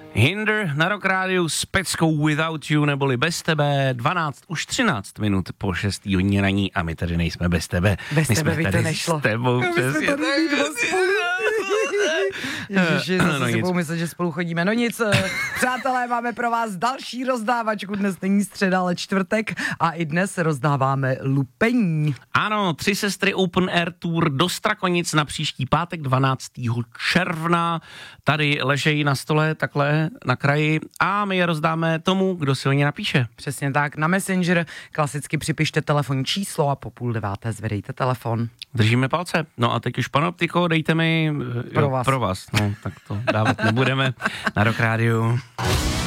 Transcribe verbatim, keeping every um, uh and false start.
Hinder na Rock Rádiu s peckou Without You, neboli Bez tebe, dvanáct, už třináct minut po šestý hodině raní a my tady nejsme bez tebe. Bez my tebe jsme by to tady nešlo. S tebou, no, přesně. My jsme tady být spolu. Ježiši, zase no, si budou myslet, že spolu chodíme. No nic, přátelé, máme pro vás další rozdávačku. Dnes není středa, ale čtvrtek a i dnes rozdáváme lupení. Ano, Tři sestry Open Air Tour do Strakonic na příští pátek dvanáctého června. Tady ležejí na stole takhle na kraji a my je rozdáme tomu, kdo si o ně napíše. Přesně tak, na Messenger klasicky připište telefonní číslo a po půl deváté zvedejte telefon. Držíme palce. No a teď už, Panoptiko, dejte mi... Pro jo, vás. Pro vás, no tak to dávat nebudeme na Rock Rádiu.